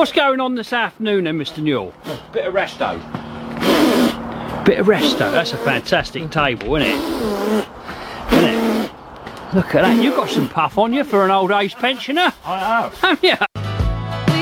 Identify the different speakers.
Speaker 1: What's going on this afternoon then, Mr. Newell?
Speaker 2: Bit of resto.
Speaker 1: Bit of resto. That's a fantastic table, isn't it? Isn't it? Look at that. You've got some puff on you for an old age pensioner.
Speaker 2: I have.
Speaker 1: Have you?